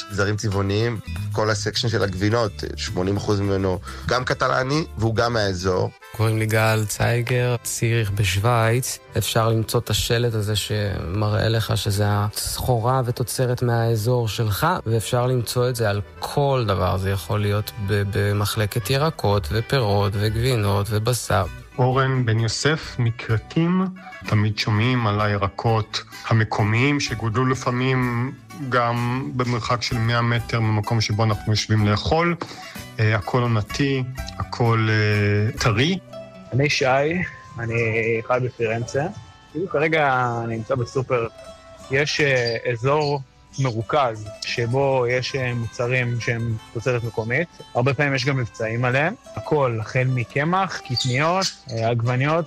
זרים צבעוניים, כל הסקשן של הגבינות, 80% ממנו גם קטלני והוא גם מהאזור. קוראים לי גל צייגר, ציריך בשוויץ. אפשר למצוא את השלט הזה שמראה לך שזה הסחורה ותוצרת מהאזור שלך, ואפשר למצוא את זה על כל דבר. זה יכול להיות במחלקת ירקות ופירות וגבינות ובשר. אורן בן יוסף מקרקים, תמיד שומעים על הירקות המקומיים שגודלו לפעמים גם במרחק של 100 מטר ממקום שבו אנחנו יושבים לאכול. הכל עונתי, הכל טרי. אני שי, אני חי בפירנצה. כרגע אני נמצא בסופר. יש אזור מרוכז שבו יש מוצרים שהם תוצרת מקומית. הרבה פעמים יש גם מבצעים עליהם. הכל החל מקמח, קטניות, עגבניות.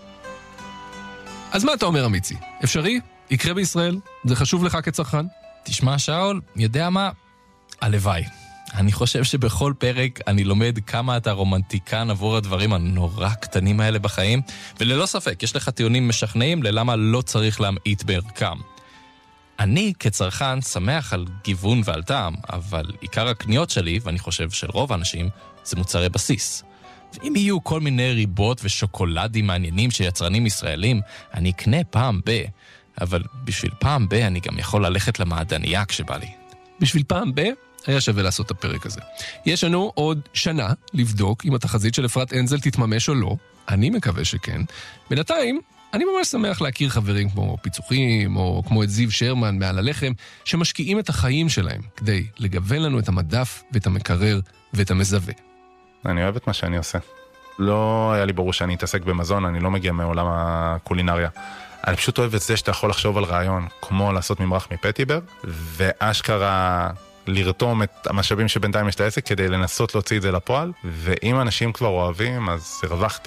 אז מה אתה אומר, אמיצי? אפשרי? יקרה בישראל? זה חשוב לך כצרכן? תשמע, שאול, יודע מה? הלוואי. אני חושב שבכל פרק אני לומד כמה אתה רומנטיקן עבור הדברים הנורא קטנים האלה בחיים, וללא ספק, יש לך טיעונים משכנעים ללמה לא צריך להמעיט בערכם. אני כצרכן שמח על גיוון ועל טעם, אבל עיקר הקניות שלי, ואני חושב של רוב האנשים, זה מוצרי בסיס. ואם יהיו כל מיני ריבות ושוקולדים מעניינים שיצרנים ישראלים, אני אקנה פעם ב... אבל בשביל פעם ב אני גם יכול ללכת למעדניה כשבא לי. בשביל פעם ב היה שווה לעשות את הפרק הזה. יש לנו עוד שנה לבדוק אם התחזית של אפרת אנזל תתממש או לא. אני מקווה שכן. בינתיים, אני ממש שמח להכיר חברים כמו פיצוחים, או כמו את זיו שרמן מעל הלחם, שמשקיעים את החיים שלהם כדי לגוון לנו את המדף ואת המקרר ואת המזווה. אני אוהב את מה שאני עושה. לא היה לי ברור שאני אתעסק במזון, אני לא מגיע מעולם הקולינריה. אני פשוט אוהב את זה שאתה יכול לחשוב על רעיון, כמו לעשות ממרח מפטיבר, ואשכרה לרתום את המשאבים שבינתיים יש את העסק כדי לנסות להוציא את זה לפועל, ואם אנשים כבר אוהבים, אז הרווחתי.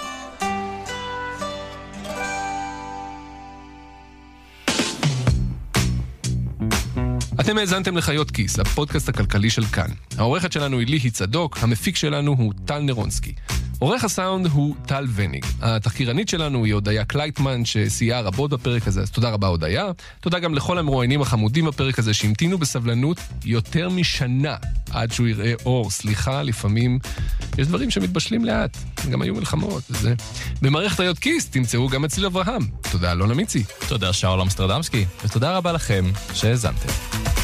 אתם האזנתם לחיות כיס, הפודקאסט הכלכלי של כאן. העורכת שלנו היא ליהי צדוק, המפיק שלנו הוא טל נרונסקי. עורך הסאונד הוא טל וניג. התחקירנית שלנו היא הודיה קלייטמן, שסייעה רבות בפרק הזה, אז תודה רבה הודיה. תודה גם לכל המרואיינים החמודים בפרק הזה, שהמתינו בסבלנות יותר משנה עד שהוא יראה אור. סליחה, לפעמים יש דברים שמתבשלים לאט. גם היו מלחמות וזה. במערכת חיות כיס תמצאו גם את ציל אברהם. תודה אלון אמיצי. תודה שאול אמסטרדמסקי. ותודה רבה לכם שהאזנתם.